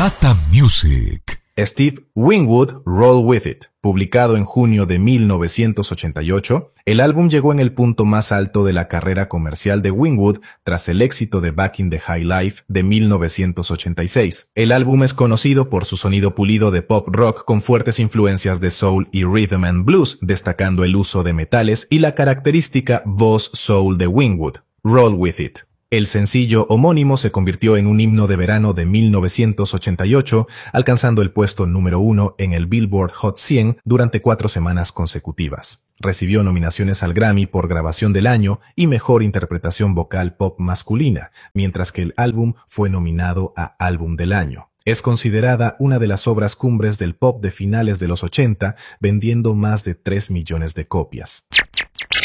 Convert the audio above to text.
Jata Music. Steve Winwood, Roll With It. Publicado en junio de 1988, el álbum llegó en el punto más alto de la carrera comercial de Winwood tras el éxito de Back in the High Life de 1986. El álbum es conocido por su sonido pulido de pop rock con fuertes influencias de soul y rhythm and blues, destacando el uso de metales y la característica voz soul de Winwood. Roll With It. El sencillo homónimo se convirtió en un himno de verano de 1988, alcanzando el puesto número 1 en el Billboard Hot 100 durante 4 semanas consecutivas. Recibió nominaciones al Grammy por Grabación del Año y Mejor Interpretación Vocal Pop Masculina, mientras que el álbum fue nominado a Álbum del Año. Es considerada una de las obras cumbres del pop de finales de los 80, vendiendo más de 3 millones de copias.